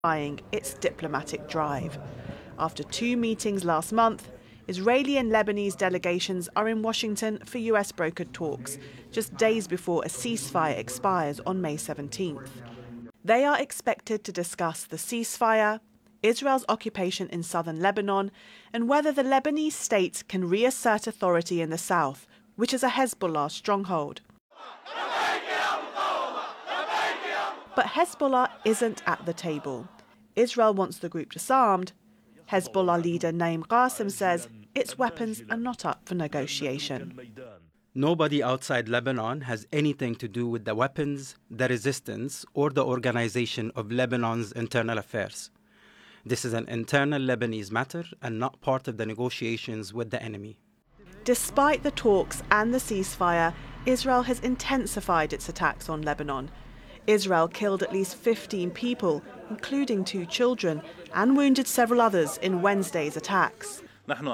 its diplomatic drive. After 2 meetings last month, Israeli and Lebanese delegations are in Washington for US-brokered talks, just days before a ceasefire expires on May 17th. They are expected to discuss the ceasefire, Israel's occupation in southern Lebanon, and whether the Lebanese state can reassert authority in the south, which is a Hezbollah stronghold. But Hezbollah isn't at the table. Israel wants the group disarmed. Hezbollah leader Naim Qassem says its weapons are not up for negotiation. Nobody outside Lebanon has anything to do with the weapons, the resistance, or the organization of Lebanon's internal affairs. This is an internal Lebanese matter and not part of the negotiations with the enemy. Despite the talks and the ceasefire, Israel has intensified its attacks on Lebanon. Israel killed at least 15 people, including 2 children, and wounded several others in Wednesday's attacks.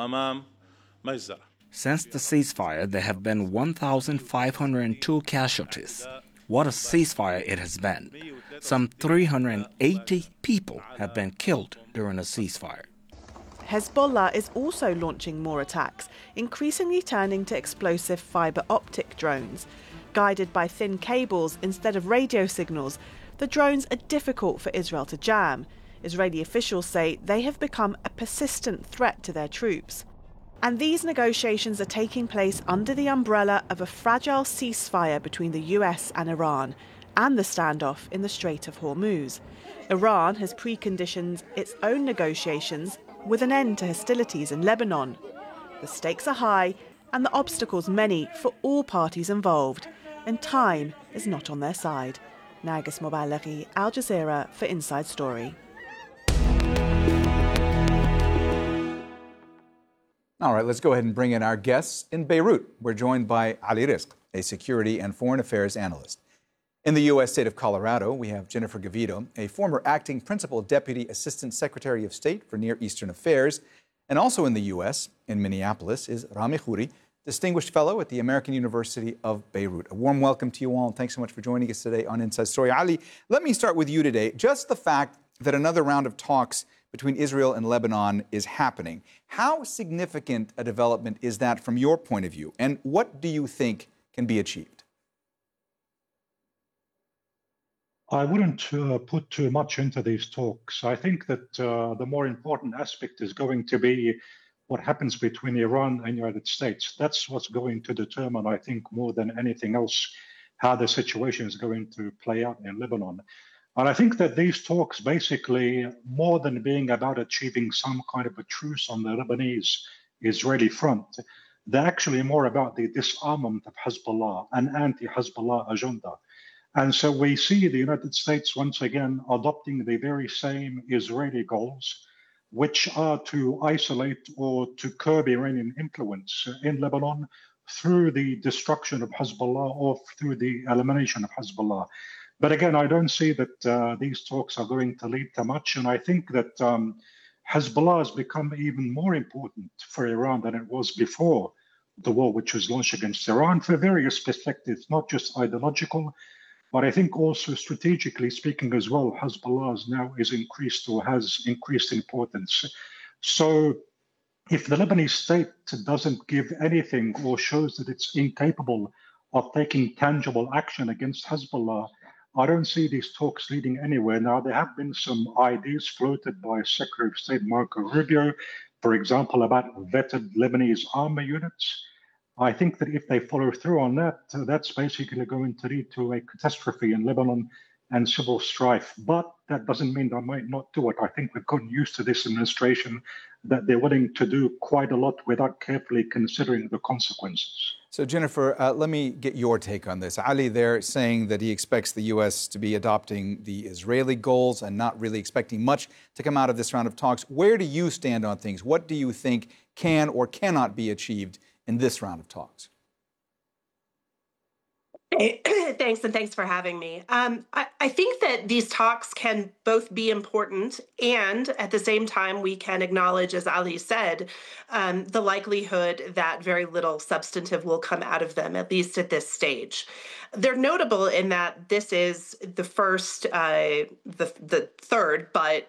Since the ceasefire, there have been 1,502 casualties. What a ceasefire it has been. Some 380 people have been killed during a ceasefire. Hezbollah is also launching more attacks, increasingly turning to explosive fibre optic drones. Guided by thin cables instead of radio signals, the drones are difficult for Israel to jam. Israeli officials say they have become a persistent threat to their troops. And these negotiations are taking place under the umbrella of a fragile ceasefire between the US and Iran, and the standoff in the Strait of Hormuz. Iran has preconditioned its own negotiations with an end to hostilities in Lebanon. The stakes are high and the obstacles many for all parties involved, and time is not on their side. Nargis Mobalaghi, Al Jazeera for Inside Story. All right, let's go ahead and bring in our guests in Beirut. We're joined by Ali Rizk, a security and foreign affairs analyst. In the U.S. state of Colorado, we have Jennifer Gavito, a former acting principal deputy assistant secretary of state for Near Eastern Affairs. And also in the U.S., in Minneapolis, is Rami Khouri, distinguished fellow at the American University of Beirut. A warm welcome to you all, and thanks so much for joining us today on Inside Story. Ali, let me start with you today. Just the fact that another round of talks between Israel and Lebanon is happening, how significant a development is that from your point of view, and what do you think can be achieved? I wouldn't put too much into these talks. I think that the more important aspect is going to be what happens between Iran and the United States. That's what's going to determine, I think, more than anything else, how the situation is going to play out in Lebanon. And I think that these talks basically, more than being about achieving some kind of a truce on the Lebanese-Israeli front, they're actually more about the disarmament of Hezbollah, an anti-Hezbollah agenda. And so we see the United States once again adopting the very same Israeli goals, which are to isolate or to curb Iranian influence in Lebanon through the destruction of Hezbollah or through the elimination of Hezbollah. But again, I don't see that these talks are going to lead to much. And I think that Hezbollah has become even more important for Iran than it was before the war which was launched against Iran for various perspectives, not just ideological, but I think also strategically speaking as well, Hezbollah now is increased or has increased importance. So if the Lebanese state doesn't give anything or shows that it's incapable of taking tangible action against Hezbollah, I don't see these talks leading anywhere. Now, there have been some ideas floated by Secretary of State Marco Rubio, for example, about vetted Lebanese army units. I think that if they follow through on that, that's basically going to lead to a catastrophe in Lebanon and civil strife. But that doesn't mean they might not do it. I think we've gotten used to this administration that they're willing to do quite a lot without carefully considering the consequences. So, Jennifer, let me get your take on this. Ali there saying that he expects the U.S. to be adopting the Israeli goals and not really expecting much to come out of this round of talks. Where do you stand on things? What do you think can or cannot be achieved in this round of talks? Hey, thanks, and thanks for having me. I think that these talks can both be important, and at the same time, we can acknowledge, as Ali said, the likelihood that very little substantive will come out of them, at least at this stage. They're notable in that this is the first, the third, but